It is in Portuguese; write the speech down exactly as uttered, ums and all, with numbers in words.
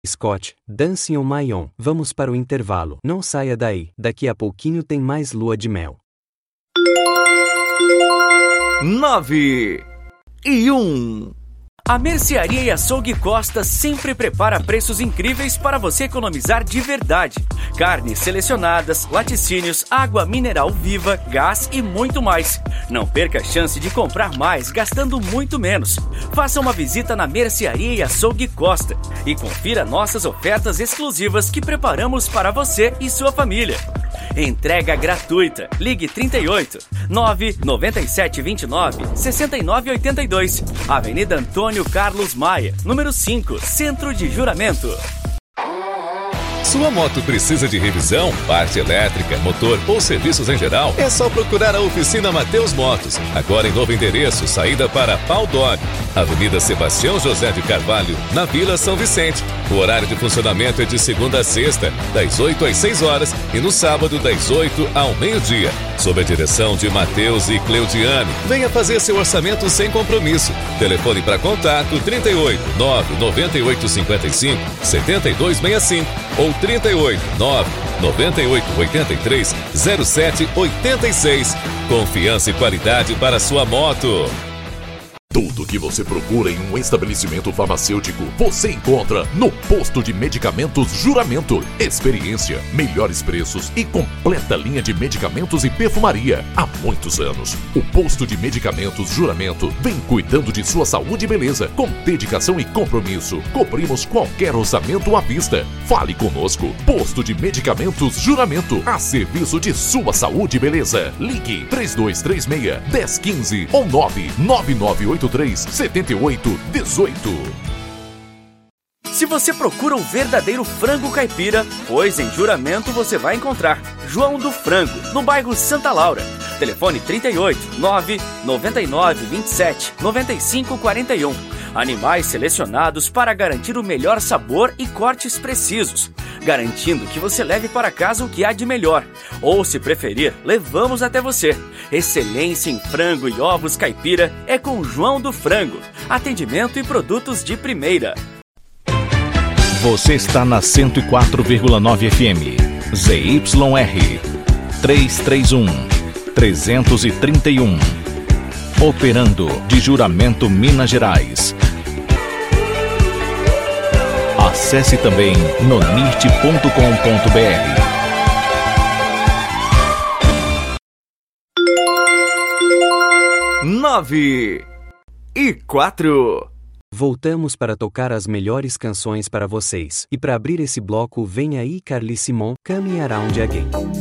Scott, Dancing on My Own. Vamos para o intervalo. Não saia daí, daqui a pouquinho tem mais lua de mel. Nove e um. A Mercearia e Açougue Costa sempre prepara preços incríveis para você economizar de verdade. Carnes selecionadas, laticínios, água mineral viva, gás e muito mais. Não perca a chance de comprar mais gastando muito menos. Faça uma visita na Mercearia e Açougue Costa e confira nossas ofertas exclusivas que preparamos para você e sua família. Entrega gratuita. Ligue trinta e oito, nove nove sete dois nove, seis nove oito dois. Avenida Antônio Carlos Maia, número cinco, Centro de Juramento. Sua moto precisa de revisão, parte elétrica, motor ou serviços em geral? É só procurar a oficina Mateus Motos. Agora em novo endereço, saída para Pau Dog, Avenida Sebastião José de Carvalho, na Vila São Vicente. O horário de funcionamento é de segunda a sexta, das oito às seis horas e no sábado das oito ao meio-dia. Sob a direção de Matheus e Cleudiane. Venha fazer seu orçamento sem compromisso. Telefone para contato trinta e oito, nove nove oito cinco cinco, sete dois seis cinco ou trinta e oito, nove nove oito oito três, zero sete oito seis. Confiança e qualidade para sua moto. Tudo que você procura em um estabelecimento farmacêutico, você encontra no Posto de Medicamentos Juramento. Experiência, melhores preços e completa linha de medicamentos e perfumaria. Há muitos anos, o Posto de Medicamentos Juramento vem cuidando de sua saúde e beleza. Com dedicação e compromisso, cobrimos qualquer orçamento à vista. Fale conosco. Posto de Medicamentos Juramento, a serviço de sua saúde e beleza. Ligue três dois três seis, um zero um cinco ou nove nove nove oito três, sete oito um oito. Se você procura um verdadeiro frango caipira, pois em Juramento você vai encontrar João do Frango, no bairro Santa Laura. Telefone trinta e oito, nove nove nove vinte e sete, noventa e cinco quarenta e um. Animais selecionados para garantir o melhor sabor e cortes precisos, garantindo que você leve para casa o que há de melhor. Ou, se preferir, levamos até você. Excelência em frango e ovos caipira é com João do Frango. Atendimento e produtos de primeira. Você está na cento e quatro vírgula nove F M. Z Y R trezentos e trinta e um, trezentos e trinta e um. Operando de Juramento, Minas Gerais. Acesse também nonirt ponto com ponto b r. Nove e quatro. Voltamos para tocar as melhores canções para vocês. E para abrir esse bloco, vem aí Carly Simon, Coming Around Again.